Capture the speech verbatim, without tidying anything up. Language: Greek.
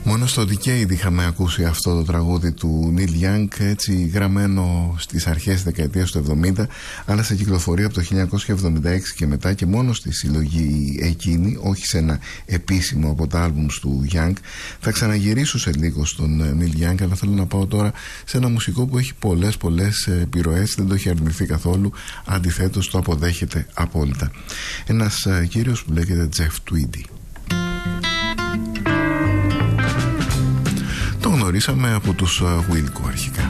Μόνο στο Decade είχαμε ακούσει αυτό το τραγούδι του Neil Young, έτσι γραμμένο στις αρχές της δεκαετίας του εβδομήντα, αλλά σε κυκλοφορία από το χίλια εννιακόσια εβδομήντα έξι και μετά και μόνο στη συλλογή εκείνη, όχι σε ένα επίσημο από τα άλμπουμς του Young. Θα ξαναγυρίσω σε λίγο στον Neil Young, αλλά θέλω να πάω τώρα σε ένα μουσικό που έχει πολλές πολλές επιρροές, δεν το έχει αρνηθεί καθόλου, αντιθέτως το αποδέχεται απόλυτα. Ένας κύριος που λέγεται Jeff Tweedy. Το γνωρίσαμε από τους Wilco αρχικά.